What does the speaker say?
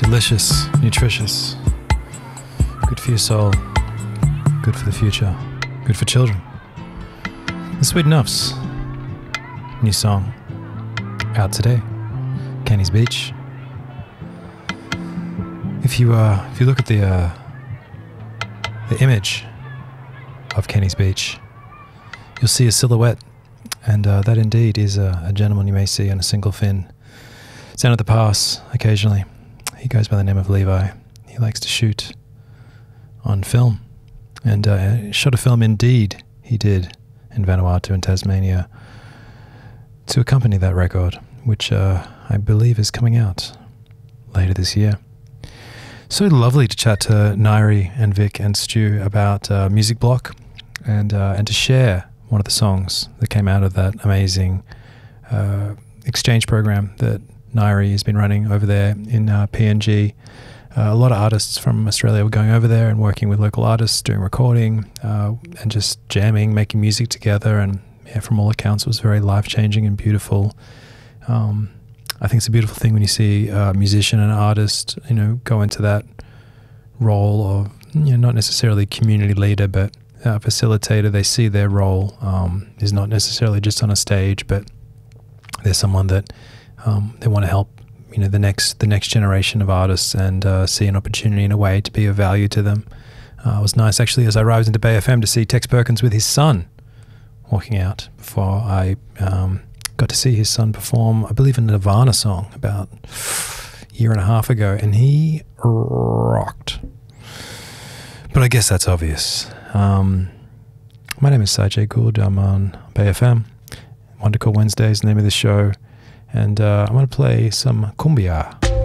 delicious, nutritious, good for your soul, good for the future, good for children. The Sweet Enoughs, new song, out today, Kenny's Beach. If you look at the image of Kenny's Beach, you'll see a silhouette, and that indeed is a gentleman you may see on a single fin down at the pass occasionally. He goes by the name of Levi. He likes to shoot on film, and shot a film indeed he did in Vanuatu and Tasmania to accompany that record, which I believe is coming out later this year. So lovely to chat to Nairi and Vic and Stu about Music Block, and to share one of the songs that came out of that amazing exchange program that Nairi has been running over there in PNG. A lot of artists from Australia were going over there and working with local artists, doing recording and just jamming, making music together. And yeah, from all accounts, it was very life-changing and beautiful. I think it's a beautiful thing when you see a musician and artist, go into that role of, not necessarily community leader, but facilitator. They see their role is not necessarily just on a stage, but there's someone that they want to help, the next generation of artists, and see an opportunity in a way to be of value to them. It was nice actually as I arrived into Bay FM to see Tex Perkins with his son walking out before I got to see his son perform, I believe, a Nirvana song about a year and a half ago, and he rocked. But I guess that's obvious. My name is Sajay Gould. I'm on Bay FM. Wonder Call Wednesday is the name of the show. And I want to play some cumbia.